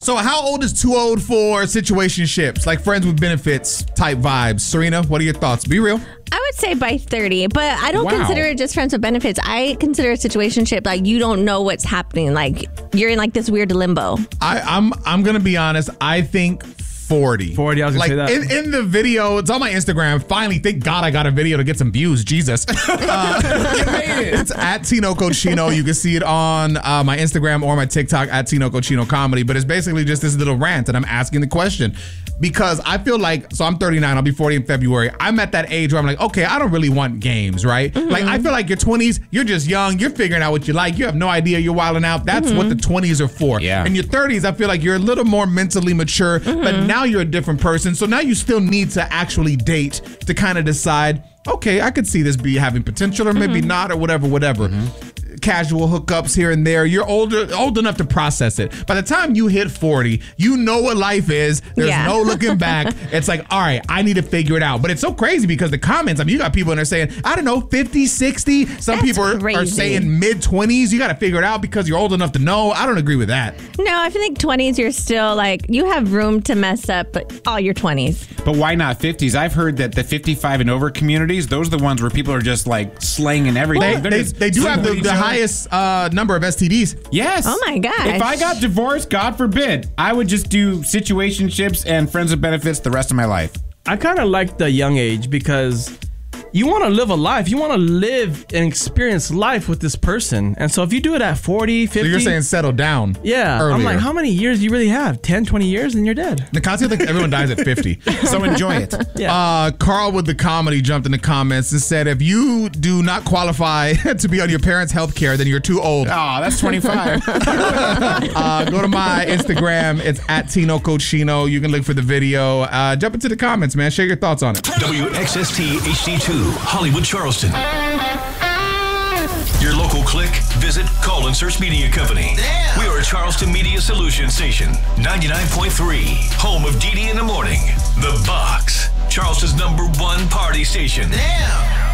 So how old is too old for situationships, like friends with benefits type vibes? Serena, what are your thoughts? Be real. I would say by 30, but I don't consider it just friends with benefits. I consider a situationship like you don't know what's happening. Like you're in like this weird limbo. I'm going to be honest. I think 40. 40, I was going to say that. In the video, it's on my Instagram. Finally, thank God I got a video to get some views. Jesus. It's at Tino Cochino. You can see it on my Instagram or my TikTok at Tino Cochino Comedy. But it's basically just this little rant, and I'm asking the question. Because I feel like, so I'm 39, I'll be 40 in February. I'm at that age where I'm like, okay, I don't really want games, right? Mm-hmm. Like, I feel like your 20s, you're just young, you're figuring out what you like, you have no idea, you're wilding out. That's what the 20s are for. Yeah. In your 30s, I feel like you're a little more mentally mature, but now you're a different person. So now you still need to actually date to kind of decide, okay, I could see this be having potential or maybe not or whatever. Casual hookups here and there. You're old enough to process it. By the time you hit 40, you know what life is. There's no looking back. It's like, all right, I need to figure it out. But it's so crazy because the comments, I mean, you got people in there saying, I don't know, 50, 60. Some people are saying mid-20s. You got to figure it out because you're old enough to know. I don't agree with that. No, I feel like 20s, you're still like, you have room to mess up all your 20s. But why not 50s? I've heard that the 55 and over communities, those are the ones where people are just like slanging everything. They do have the highest number of STDs. Yes. Oh my gosh. If I got divorced, God forbid, I would just do situationships and friends with benefits the rest of my life. I kind of like the young age because you want to live a life. You want to live and experience life with this person. And so if you do it at 40, 50. So you're saying settle down. Yeah. Earlier. I'm like, how many years do you really have? 10, 20 years and you're dead. Nakasi, I think everyone dies at 50. So enjoy it. Yeah. Carl with the comedy jumped in the comments and said, if you do not qualify to be on your parents' health care, then you're too old. Oh, that's 25. Go to my Instagram. It's at Tino Cochino. You can look for the video. Jump into the comments, man. Share your thoughts on it. WXST HD2, Hollywood, Charleston. Your local click, visit, call, and search media company. Damn. We are a Charleston Media Solution Station, 99.3, home of DD in the Morning. The Box, Charleston's #1 party station. Damn.